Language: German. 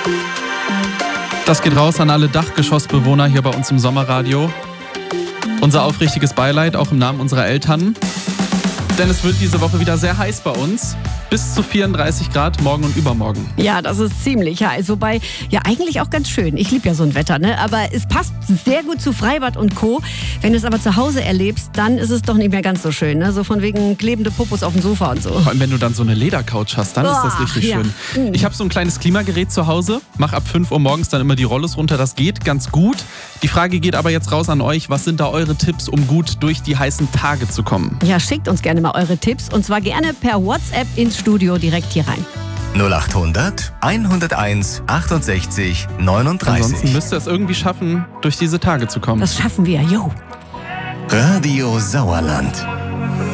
Das geht raus an alle Dachgeschossbewohner hier bei uns im Sommerradio. Unser aufrichtiges Beileid auch im Namen unserer Eltern. Denn es wird diese Woche wieder sehr heiß bei uns. Bis zu 34 Grad morgen und übermorgen. Ja, das ist ziemlich heiß. Wobei, ja eigentlich auch ganz schön. Ich liebe ja so ein Wetter, ne? Aber es passt sehr gut zu Freibad und Co. Wenn du es aber zu Hause erlebst, dann ist es doch nicht mehr ganz so schön, ne? So von wegen klebende Popos auf dem Sofa und so. Vor allem, wenn du dann so eine Ledercouch hast, dann ist das richtig schön. Ich habe so ein kleines Klimagerät zu Hause. Mach ab 5 Uhr morgens dann immer die Rollos runter. Das geht ganz gut. Die Frage geht aber jetzt raus an euch. Was sind da eure Tipps, um gut durch die heißen Tage zu kommen? Ja, schickt uns gerne mal eure Tipps. Und zwar gerne per WhatsApp ins Studio direkt hier rein. 0800 101 68 39. Ansonsten müsst ihr es irgendwie schaffen, durch diese Tage zu kommen. Das schaffen wir, jo. Radio Sauerland.